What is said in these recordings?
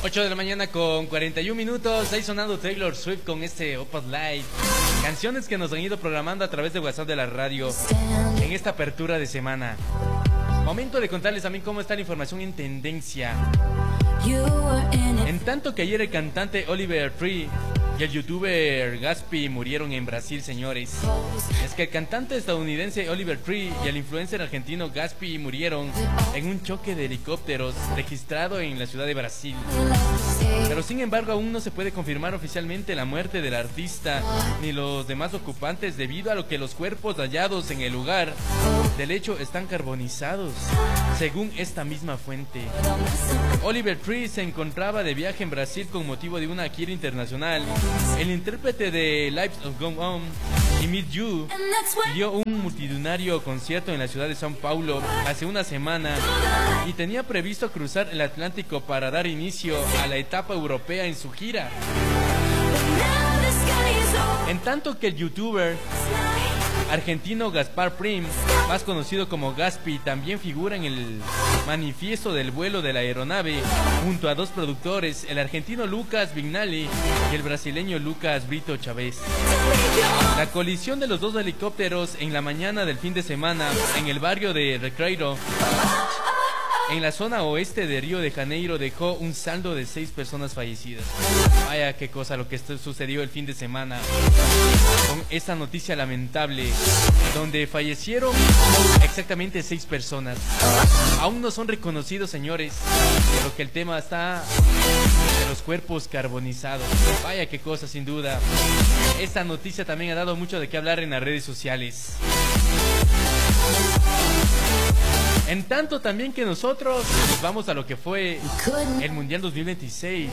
8 de la mañana con 41 minutos. Ahí sonando Taylor Swift con este Opus Light. Canciones que nos han ido programando a través de WhatsApp de la radio en esta apertura de semana. Momento de contarles también cómo está la información en tendencia. En tanto que ayer el cantante Oliver Tree y el youtuber Gatsby murieron en Brasil, señores. Es que el cantante estadounidense Oliver Tree y el influencer argentino Gatsby murieron en un choque de helicópteros registrado en la ciudad de Brasil. Pero sin embargo aún no se puede confirmar oficialmente la muerte del artista ni los demás ocupantes, debido a lo que los cuerpos hallados en el lugar del hecho están carbonizados, según esta misma fuente. Oliver Tree se encontraba de viaje en Brasil con motivo de una gira internacional. El intérprete de Lives of Gone On y Meet You dio un multitudinario concierto en la ciudad de São Paulo hace una semana y tenía previsto cruzar el Atlántico para dar inicio a la etapa europea en su gira. En tanto que el youtuber argentino Gaspar Prim, más conocido como Gatsby, también figura en el manifiesto del vuelo de la aeronave junto a dos productores, el argentino Lucas Vignali y el brasileño Lucas Brito Chávez. La colisión de los dos helicópteros en la mañana del fin de semana en el barrio de Recreio, en la zona oeste de Río de Janeiro, dejó un saldo de 6 personas fallecidas. Vaya qué cosa lo que sucedió el fin de semana con esta noticia lamentable, donde fallecieron exactamente 6 personas. Aún no son reconocidos, señores, pero que el tema está de los cuerpos carbonizados. Vaya qué cosa, sin duda. Esta noticia también ha dado mucho de qué hablar en las redes sociales. En tanto también que nosotros vamos a lo que fue el Mundial 2026.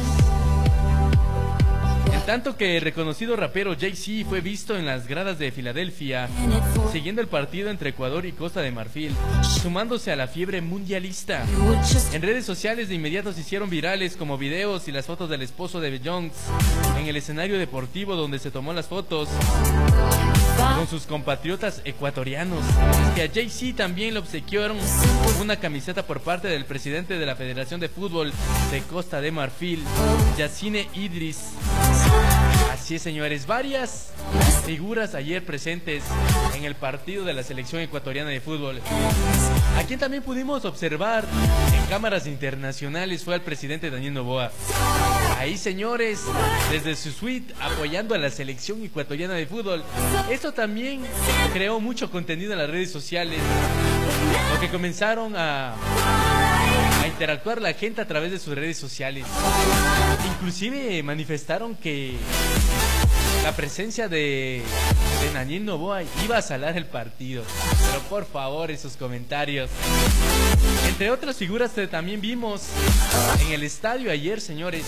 En tanto que el reconocido rapero Jay-Z fue visto en las gradas de Filadelfia siguiendo el partido entre Ecuador y Costa de Marfil, sumándose a la fiebre mundialista. En redes sociales de inmediato se hicieron virales como videos y las fotos del esposo de Beyoncé en el escenario deportivo donde se tomó las fotos con sus compatriotas ecuatorianos. Es que a Jay-Z también le obsequiaron una camiseta por parte del presidente de la Federación de Fútbol de Costa de Marfil, Yassine Idris. Así es, señores, varias figuras ayer presentes en el partido de la selección ecuatoriana de fútbol. A quien también pudimos observar en cámaras internacionales fue al presidente Daniel Noboa. Ahí, señores, desde su suite apoyando a la selección ecuatoriana de fútbol. Esto también creó mucho contenido en las redes sociales, porque comenzaron a interactuar la gente a través de sus redes sociales. Inclusive manifestaron que la presencia de Daniel Noboa iba a salar el partido. Pero por favor, esos comentarios. Entre otras figuras que también vimos en el estadio ayer, señores,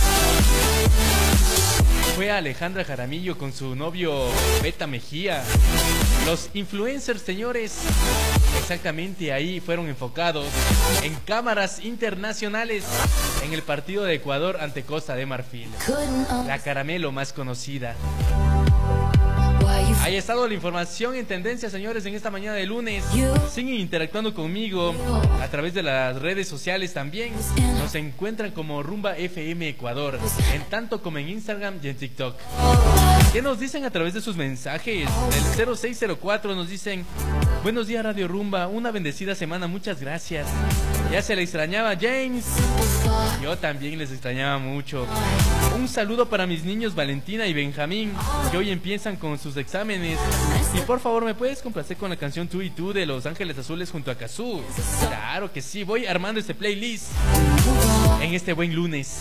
fue a Alejandra Jaramillo con su novio Beta Mejía. Los influencers, señores, exactamente ahí fueron enfocados en cámaras internacionales en el partido de Ecuador ante Costa de Marfil. La Caramelo más conocida. Ahí ha estado la información en tendencia, señores, en esta mañana de lunes. Siguen interactuando conmigo a través de las redes sociales también. Nos encuentran como Rumba FM Ecuador, en tanto como en Instagram y en TikTok. ¿Qué nos dicen a través de sus mensajes? Del 0604 nos dicen: buenos días, Radio Rumba, una bendecida semana, muchas gracias. Ya se le extrañaba, James. Yo también les extrañaba mucho. Un saludo para mis niños Valentina y Benjamín, que hoy empiezan con sus exámenes. Y por favor, ¿me puedes complacer con la canción Tú y Tú de Los Ángeles Azules junto a Kazoo? Claro que sí, voy armando este playlist en este buen lunes.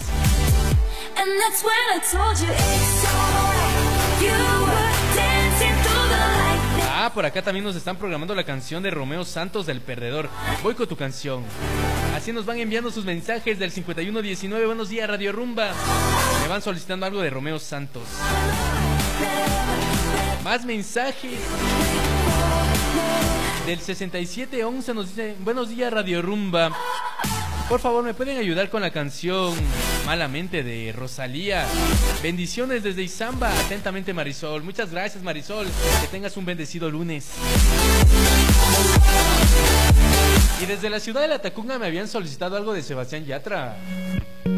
Por acá también nos están programando la canción de Romeo Santos del Perdedor. Voy con tu canción. Así nos van enviando sus mensajes del 5119. Buenos días, Radio Rumba. Me van solicitando algo de Romeo Santos. Más mensajes. Del 6711 nos dice: buenos días, Radio Rumba. Por favor, ¿me pueden ayudar con la canción Malamente de Rosalía? Bendiciones desde Izamba. Atentamente, Marisol. Muchas gracias, Marisol. Que tengas un bendecido lunes. Y desde la ciudad de La Tacunga me habían solicitado algo de Sebastián Yatra.